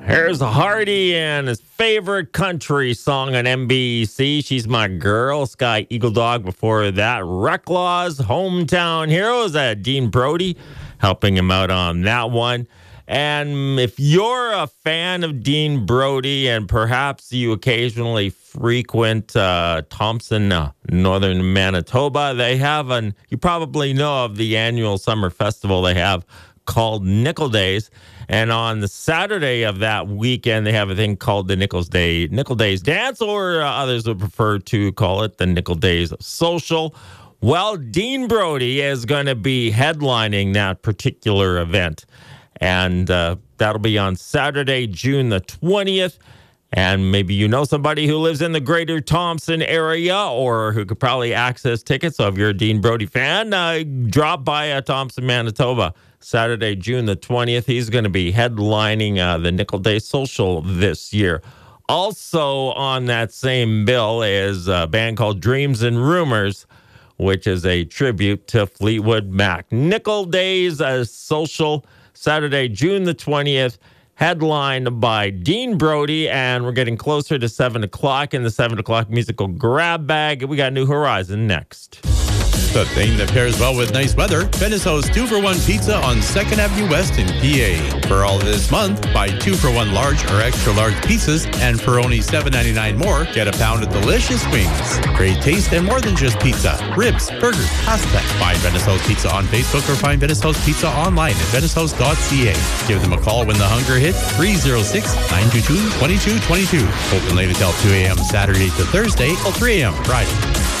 Here's Hardy and his favorite country song on NBC. She's My Girl. Sky Eagle Dog before that. Recklaw's Hometown Heroes. Dean Brody helping him out on that one. And if you're a fan of Dean Brody and perhaps you occasionally frequent Thompson, northern Manitoba, they have you probably know of the annual summer festival they have called Nickel Days. And on the Saturday of that weekend, they have a thing called the Nickel Days Dance, or others would prefer to call it the Nickel Days Social. Well, Dean Brody is going to be headlining that particular event. And that'll be on Saturday, June the 20th. And maybe you know somebody who lives in the greater Thompson area or who could probably access tickets. So if you're a Dean Brody fan, drop by Thompson, Manitoba. Saturday, June the 20th. He's going to be headlining the Nickel Day Social this year. Also on that same bill is a band called Dreams and Rumors, which is a tribute to Fleetwood Mac. Nickel Days Social, Saturday, June the 20th, headlined by Dean Brody, and we're getting closer to 7 o'clock in the 7 o'clock musical grab bag. We got New Horizon next. The thing that pairs well with nice weather, Venice's 2-for-1 pizza on 2nd Avenue West in PA. For all this month, buy 2-for-1 large or extra large pizzas, and for only $7.99 more, get a pound of delicious wings. Great taste and more than just pizza. Ribs, burgers, pasta. Find Venice's Pizza on Facebook or find Venice's Pizza online at venicehouse.ca. Give them a call when the hunger hits, 306-922-2222. Open late until 2 a.m. Saturday to Thursday till 3 a.m. Friday.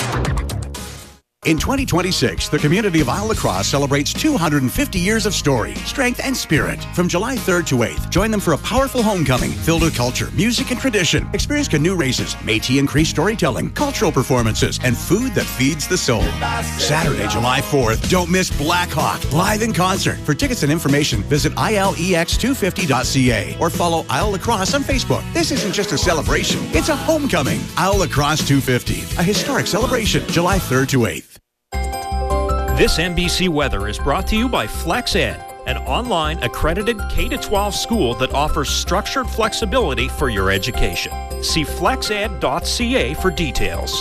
In 2026, the community of Isle La Crosse celebrates 250 years of story, strength, and spirit. From July 3rd to 8th, join them for a powerful homecoming filled with culture, music, and tradition. Experience canoe races, Métis and Cree storytelling, cultural performances, and food that feeds the soul. Saturday, July 4th, don't miss Black Hawk, live in concert. For tickets and information, visit ilex250.ca or follow Isle La Crosse on Facebook. This isn't just a celebration, it's a homecoming. Isle La Crosse 250, a historic celebration, July 3rd to 8th. This NBC Weather is brought to you by FlexEd, an online accredited K-12 school that offers structured flexibility for your education. See flexed.ca for details.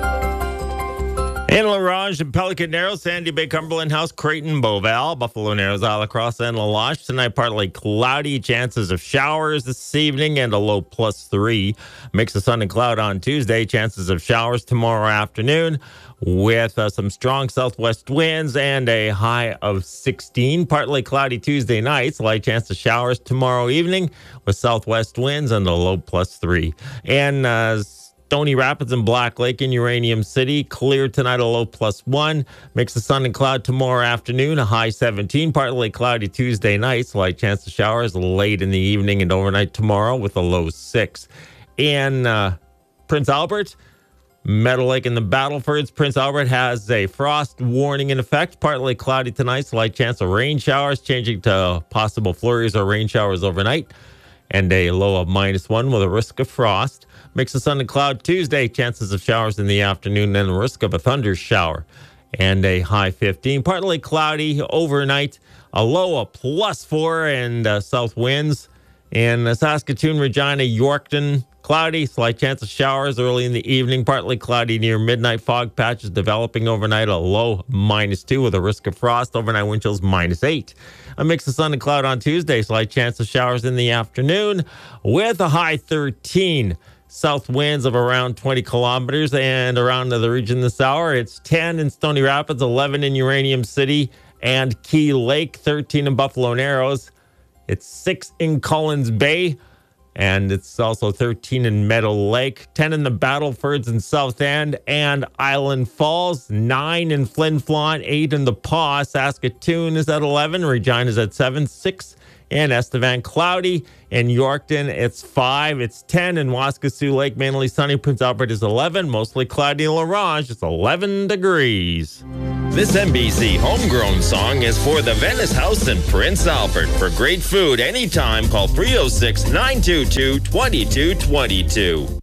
In La Ronge and Pelican Narrows, Sandy Bay, Cumberland House, Creighton, Beauval, Buffalo Narrows, Isle La Crosse, and La Loche. Tonight, partly cloudy, chances of showers this evening, and a low +3. Mix of sun and cloud on Tuesday, chances of showers tomorrow afternoon, with some strong southwest winds and a high of 16. Partly cloudy Tuesday night, slight chance of showers tomorrow evening with southwest winds and a low +3. And Stony Rapids and Black Lake in Uranium City, clear tonight, a low +1. Mix of sun and cloud tomorrow afternoon, a high 17. Partly cloudy Tuesday night, slight chance of showers late in the evening and overnight tomorrow with a low 6. In Prince Albert, Meadow Lake and the Battlefords, Prince Albert has a frost warning in effect. Partly cloudy tonight, slight chance of rain showers, changing to possible flurries or rain showers overnight, and a low of -1 with a risk of frost. Mix of sun and cloud Tuesday, chances of showers in the afternoon and a risk of a thunder shower, and a high 15. Partly cloudy overnight, a low of +4 and south winds. In Saskatoon, Regina, Yorkton, cloudy, slight chance of showers early in the evening, partly cloudy near midnight, fog patches developing overnight, a low -2 with a risk of frost, overnight wind chills -8. A mix of sun and cloud on Tuesday, slight chance of showers in the afternoon with a high 13. South winds of around 20 kilometers and around the region this hour. It's 10 in Stony Rapids, 11 in Uranium City and Key Lake, 13 in Buffalo Narrows. It's 6 in Collins Bay, and it's also 13 in Meadow Lake, 10 in the Battlefords in South End and Island Falls, 9 in Flin Flon, 8 in the Paw. Saskatoon is at 11, Regina's at 7, 6 in Estevan, cloudy. In Yorkton, it's 5. It's 10 in Waskesiu Lake, mainly sunny. Prince Albert is 11, mostly cloudy. In La Ronge, it's 11 degrees. This NBC homegrown song is for the Venice House in Prince Albert. For great food anytime, call 306-922-2222.